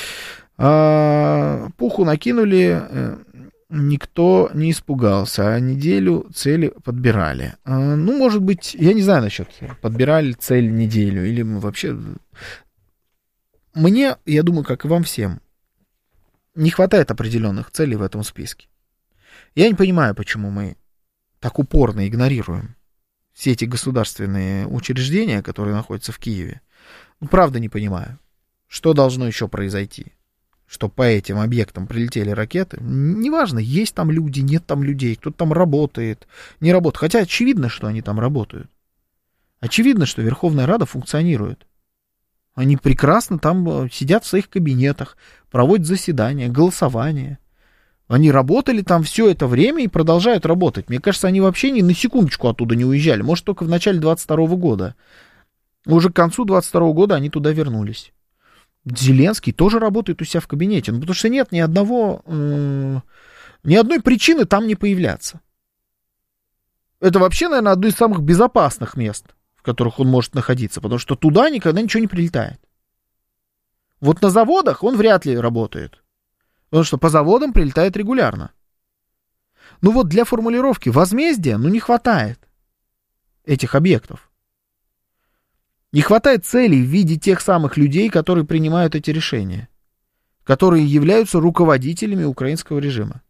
А, пуху накинули, никто не испугался, а неделю цели подбирали. А, ну, может быть, я не знаю насчет подбирали цель неделю, или мы вообще... Мне, я думаю, как и вам всем, не хватает определенных целей в этом списке. Я не понимаю, почему мы так упорно игнорируем все эти государственные учреждения, которые находятся в Киеве. Ну, правда не понимаю, что должно еще произойти, что по этим объектам прилетели ракеты. Неважно, есть там люди, нет там людей, кто-то там работает, не работает. Хотя очевидно, что они там работают. Очевидно, что Верховная Рада функционирует. Они прекрасно там сидят в своих кабинетах, проводят заседания, голосования. Они работали там все это время и продолжают работать. Мне кажется, они вообще ни на секундочку оттуда не уезжали. Может, только в начале двадцать второго года. Уже к концу двадцать второго года они туда вернулись. Зеленский тоже работает у себя в кабинете. Ну, потому что нет ни одного, э, ни одной причины там не появляться. Это вообще, наверное, одно из самых безопасных мест, в которых он может находиться, потому что туда никогда ничего не прилетает. Вот на заводах он вряд ли работает, потому что по заводам прилетает регулярно. Ну вот для формулировки возмездия, ну, не хватает этих объектов. Не хватает целей в виде тех самых людей, которые принимают эти решения, которые являются руководителями украинского режима.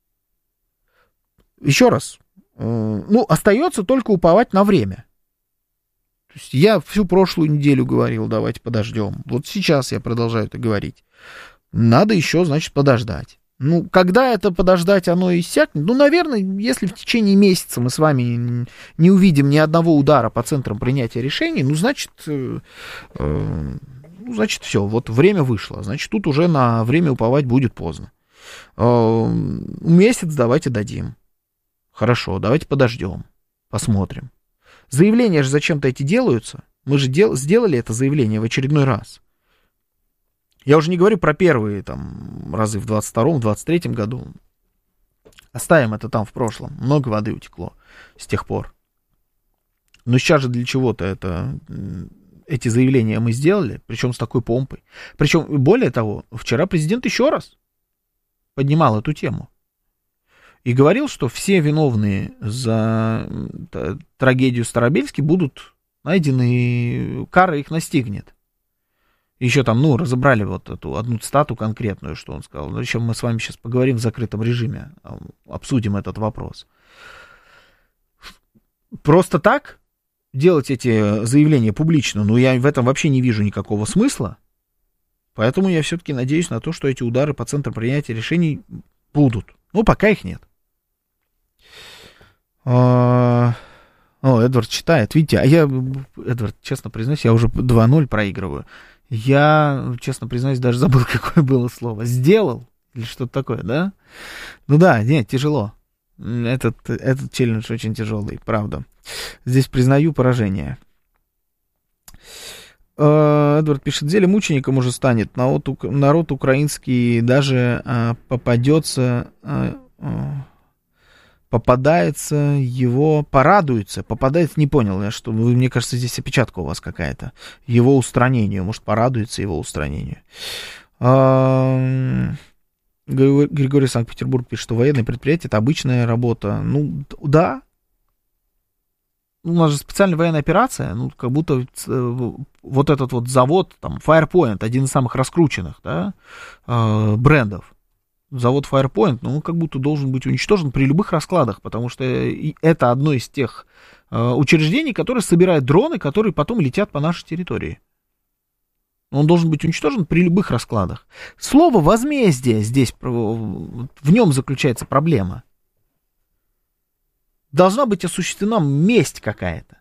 Еще раз, э, ну, остается только уповать на время. То есть я всю прошлую неделю говорил, давайте подождем. Вот сейчас я продолжаю это говорить. Надо еще, значит, подождать. Ну, когда это подождать, оно иссякнет? Ну, наверное, если в течение месяца мы с вами не увидим ни одного удара по центрам принятия решений, ну, значит, э, э, ну, значит, все, вот время вышло. Значит, тут уже на время уповать будет поздно. Э, месяц давайте дадим. Хорошо, давайте подождем, посмотрим. Заявления же зачем-то эти делаются. Мы же дел- сделали это заявление в очередной раз. Я уже не говорю про первые там разы в двадцать втором, двадцать третьем году. Оставим это там в прошлом. Много воды утекло с тех пор. Но сейчас же для чего-то это, эти заявления мы сделали, причем с такой помпой. Причем, более того, вчера президент еще раз поднимал эту тему. И говорил, что все виновные за трагедию Старобельский будут найдены, кара их настигнет. Еще там, ну, разобрали вот эту одну цитату конкретную, что он сказал. Но еще мы с вами сейчас поговорим в закрытом режиме, обсудим этот вопрос. Просто так делать эти заявления публично, ну, я в этом вообще не вижу никакого смысла. Поэтому я все-таки надеюсь на то, что эти удары по центру принятия решений будут. Ну, пока их нет. О, Эдвард читает. Видите, а я, Эдвард, честно признаюсь, я уже два ноль проигрываю. Я, честно признаюсь, даже забыл, какое было слово. Сделал? Или что-то такое, да? Ну да, нет, тяжело. Этот, этот челлендж очень тяжелый, правда. Здесь признаю поражение. Эдвард пишет, зеле мучеником уже станет. Народ, народ украинский даже а, попадется... А, а, попадается его, порадуется, попадается, не понял я, что, вы, мне кажется, здесь опечатка у вас какая-то, его устранению, может, порадуется его устранению. А, Григорий Санкт-Петербург пишет, что военное предприятие — это обычная работа. Ну, да. У нас же специальная военная операция, ну, как будто вот этот вот завод, там, Firepoint, один из самых раскрученных, да, брендов. Завод Firepoint, ну, он как будто должен быть уничтожен при любых раскладах, потому что это одно из тех э, учреждений, которые собирают дроны, которые потом летят по нашей территории. Он должен быть уничтожен при любых раскладах. Слово «возмездие» здесь, в нем заключается проблема. Должна быть осуществлена месть какая-то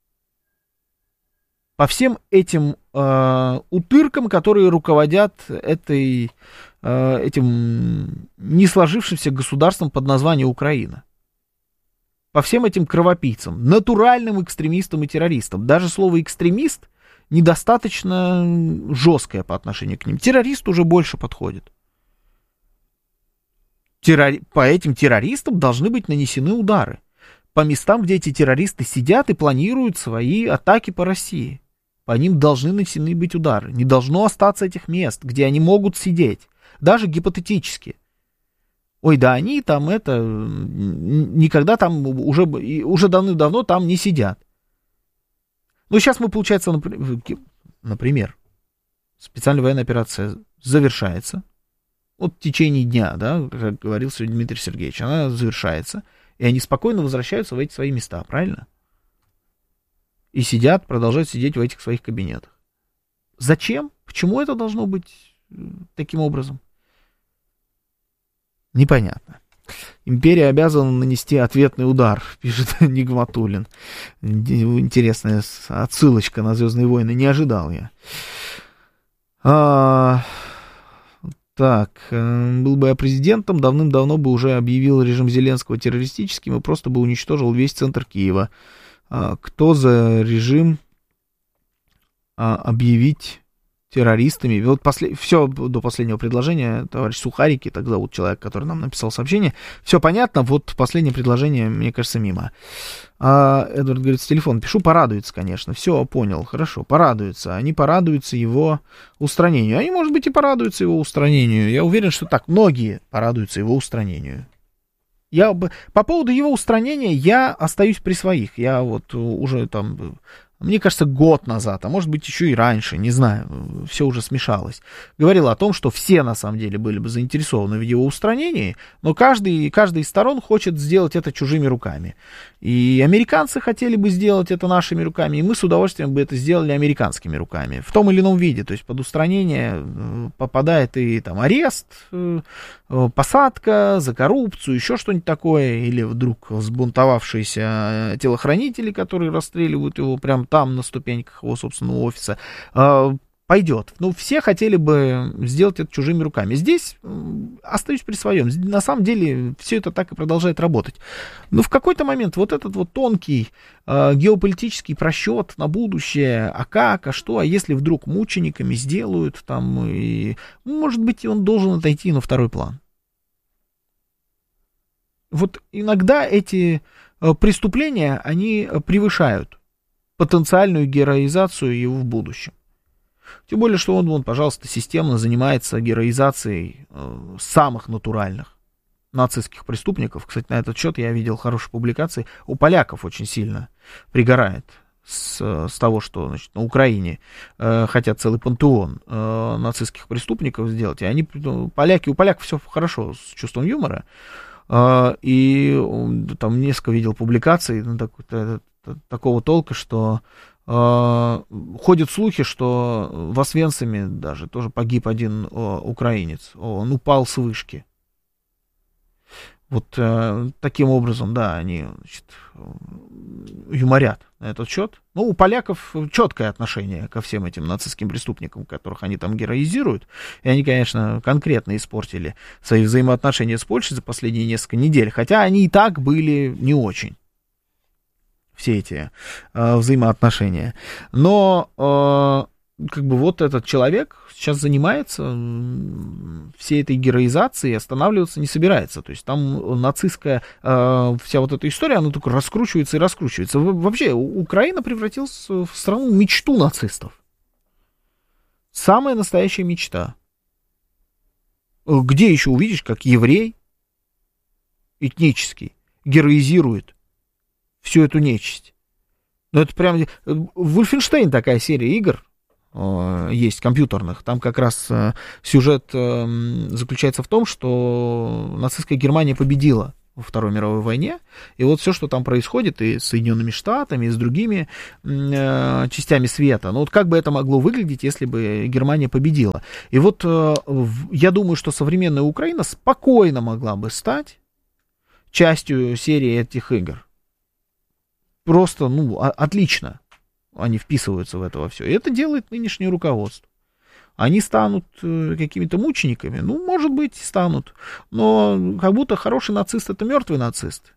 по всем этим э, утыркам, которые руководят этой... этим не сложившимся государством под названием Украина. По всем этим кровопийцам, натуральным экстремистам и террористам. Даже слово «экстремист» недостаточно жесткое по отношению к ним. Террорист уже больше подходит. Террори... По этим террористам должны быть нанесены удары. По местам, где эти террористы сидят и планируют свои атаки по России. По ним должны нанесены быть удары. Не должно остаться этих мест, где они могут сидеть. Даже гипотетически. Ой, да они там это, никогда там уже, уже давным-давно там не сидят. Ну, сейчас мы, получается, например, специальная военная операция завершается. Вот в течение дня, да, как говорил сегодня Дмитрий Сергеевич, она завершается, и они спокойно возвращаются в эти свои места, правильно? И сидят, продолжают сидеть в этих своих кабинетах. Зачем? Почему это должно быть таким образом? Непонятно. Империя обязана нанести ответный удар, пишет Нигматуллин. Интересная отсылочка на «Звездные войны». Не ожидал я. А, так, был бы я президентом, давным-давно бы уже объявил режим Зеленского террористическим и просто бы уничтожил весь центр Киева. А, кто за режим а, объявить террористами? Вот после... все до последнего предложения, товарищ Сухарики, так зовут человек, который нам написал сообщение, все понятно, вот последнее предложение, мне кажется, мимо. А Эдвард говорит, с телефона пишу, порадуется, конечно, все, понял, хорошо, порадуется, они порадуются его устранению, они, может быть, и порадуются его устранению, я уверен, что так, многие порадуются его устранению. Я, по поводу его устранения я остаюсь при своих, я вот уже там... Мне кажется, год назад, а может быть еще и раньше, не знаю, все уже смешалось, говорил о том, что все на самом деле были бы заинтересованы в его устранении, но каждый, каждый из сторон хочет сделать это чужими руками. И американцы хотели бы сделать это нашими руками, и мы с удовольствием бы это сделали американскими руками, в том или ином виде. То есть под устранение попадает и там арест, посадка за коррупцию, еще что-нибудь такое, или вдруг взбунтовавшиеся телохранители, которые расстреливают его прямо там, на ступеньках его собственного офиса, пойдет. Ну, все хотели бы сделать это чужими руками. Здесь остаюсь при своем. На самом деле все это так и продолжает работать. Но в какой-то момент вот этот вот тонкий э, геополитический просчет на будущее, а как, а что, а если вдруг мучениками сделают, там, и, может быть, он должен отойти на второй план. Вот иногда эти э, преступления, они превышают потенциальную героизацию его в будущем. Тем более, что он, он, пожалуйста, системно занимается героизацией э, самых натуральных нацистских преступников. Кстати, на этот счет я видел хорошие публикации. У поляков очень сильно пригорает с, с того, что, значит, на Украине э, хотят целый пантеон э, нацистских преступников сделать. И они, поляки, у поляков все хорошо с чувством юмора. Э, и там несколько видел публикаций ну, так, так, такого толка, что Uh, ходят слухи, что в Освенциме даже тоже погиб один uh, украинец. Он упал с вышки. Вот э, таким образом, да, они, значит, юморят на этот счет. Ну, у поляков четкое отношение ко всем этим нацистским преступникам, которых они там героизируют. И они, конечно, конкретно испортили свои взаимоотношения с Польшей за последние несколько недель. Хотя они и так были не очень. Все эти э, взаимоотношения. Но э, как бы вот этот человек сейчас занимается всей этой героизацией и останавливаться не собирается. То есть там нацистская э, вся вот эта история, она только раскручивается и раскручивается. Вообще, Украина превратилась в страну мечту нацистов. Самая настоящая мечта. Где еще увидишь, как еврей этнический героизирует всю эту нечисть? Ну, это прям... Вольфенштейн такая серия игр есть, компьютерных. Там как раз сюжет заключается в том, что нацистская Германия победила во Второй мировой войне, и вот все, что там происходит и с Соединенными Штатами, и с другими э, частями света, ну вот как бы это могло выглядеть, если бы Германия победила. И вот э, я думаю, что современная Украина спокойно могла бы стать частью серии этих игр. Просто, ну, отлично они вписываются в это во все. И это делает нынешнее руководство. Они станут какими-то мучениками? Ну, может быть, станут. Но как будто хороший нацист — это мертвый нацист.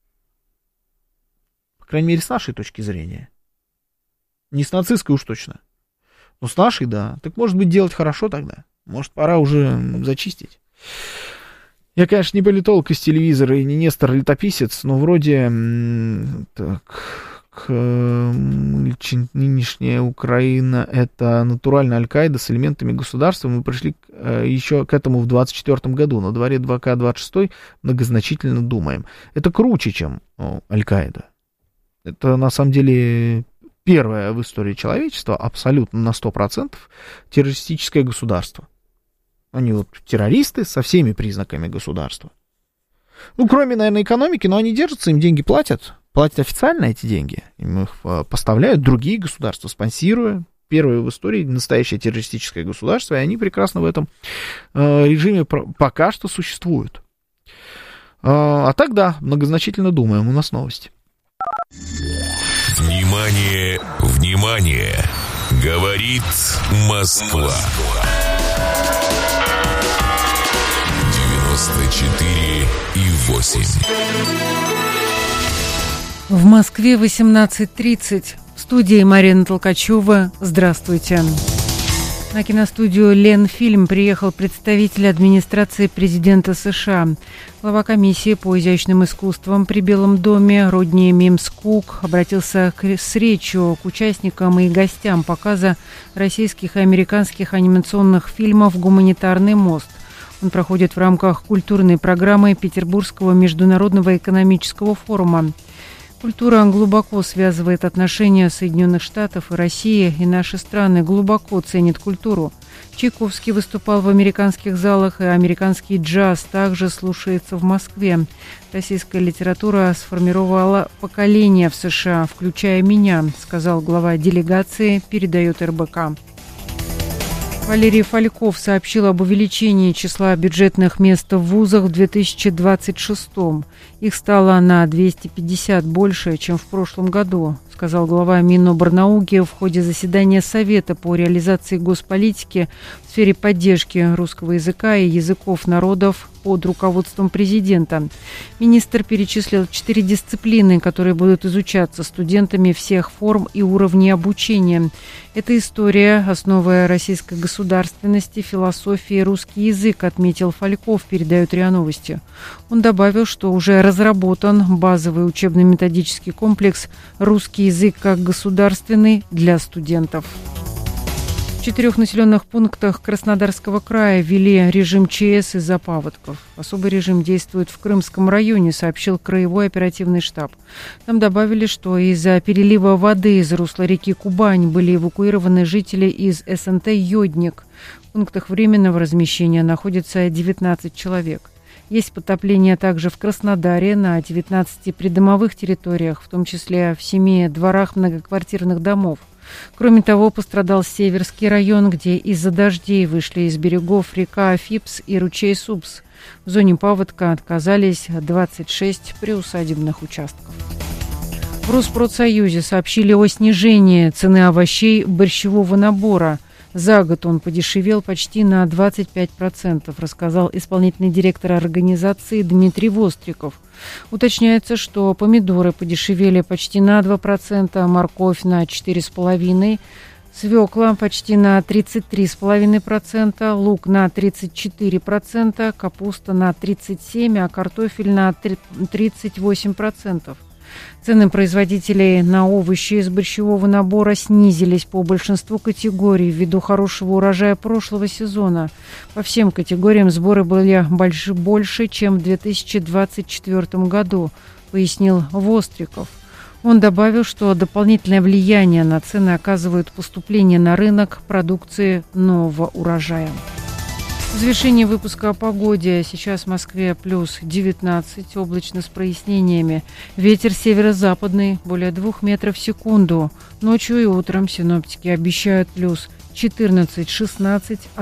По крайней мере, с нашей точки зрения. Не с нацистской уж точно. Но с нашей, да. Так, может быть, делать хорошо тогда? Может, пора уже зачистить? Я, конечно, не политолог из телевизора и не Нестор-летописец, но вроде... Так... Нынешняя Украина — это натурально Аль-Каида с элементами государства. Мы пришли еще к этому в двадцать четвёртом году. На дворе два ка двадцать шестой многозначительно думаем. Это круче, чем Аль-Каида. Это, на самом деле, первое в истории человечества абсолютно на сто процентов террористическое государство. Они вот террористы со всеми признаками государства. Ну, кроме, наверное, экономики, но они держатся, им деньги платят. Платят официально эти деньги. Им их поставляют другие государства, спонсируя. Первое в истории настоящее террористическое государство, и они прекрасно в этом э, режиме пока что существуют. Э, а так, да, многозначительно думаем. У нас новости. Внимание, внимание! Говорит Москва. девяносто четыре и восемь. В Москве восемнадцать тридцать. В студии Марина Толкачева. Здравствуйте. На киностудию «Ленфильм» приехал представитель администрации президента США. Глава комиссии по изящным искусствам при Белом доме Родни Мимс-Кук обратился к, с речью к участникам и гостям показа российских и американских анимационных фильмов «Гуманитарный мост». Он проходит в рамках культурной программы Петербургского международного экономического форума. Культура глубоко связывает отношения Соединенных Штатов и России, и наши страны глубоко ценят культуру. Чайковский выступал в американских залах, и американский джаз также слушается в Москве. Российская литература сформировала поколение в США, включая меня, сказал глава делегации, передает эр бэ ка. Валерий Фальков сообщил об увеличении числа бюджетных мест в вузах в две тысячи двадцать шестом. Их стало на двести пятьдесят больше, чем в прошлом году, сказал глава Миноборнауки в ходе заседания Совета по реализации госполитики в сфере поддержки русского языка и языков народов под руководством президента. Министр перечислил четыре дисциплины, которые будут изучаться студентами всех форм и уровней обучения. Это история, основа российской государственности, философия и русский язык, отметил Фальков, передает РИА Новости. Он добавил, что уже разработан базовый учебно-методический комплекс «Русский язык как государственный» для студентов. В четырех населенных пунктах Краснодарского края ввели режим ЧС из-за паводков. Особый режим действует в Крымском районе, сообщил Краевой оперативный штаб. Там добавили, что из-за перелива воды из русла реки Кубань были эвакуированы жители из эс эн тэ «Йодник». В пунктах временного размещения находится девятнадцать человек. Есть потопление также в Краснодаре на девятнадцати придомовых территориях, в том числе в семи дворах многоквартирных домов. Кроме того, пострадал Северский район, где из-за дождей вышли из берегов река Афипс и ручей Супс. В зоне паводка отказались двадцать шесть приусадебных участков. В Росспродсоюзе сообщили о снижении цены овощей борщевого набора. За год он подешевел почти на двадцать пять процентов, рассказал исполнительный директор организации Дмитрий Востриков. Уточняется, что помидоры подешевели почти на два процента, морковь на четыре целых пять десятых процента, свекла почти на тридцать три целых пять десятых процента, лук на тридцать четыре процента, капуста на тридцать семь процентов, а картофель на тридцать восемь процентов. Цены производителей на овощи из борщевого набора снизились по большинству категорий ввиду хорошего урожая прошлого сезона. По всем категориям сборы были больше, больше чем в две тысячи двадцать четвёртом году, пояснил Востриков. Он добавил, что дополнительное влияние на цены оказывают поступление на рынок продукции нового урожая. Завершение выпуска о погоде. Сейчас в Москве плюс девятнадцать, облачно с прояснениями. Ветер северо-западный, более двух метров в секунду. Ночью и утром синоптики обещают плюс четырнадцать-шестнадцать,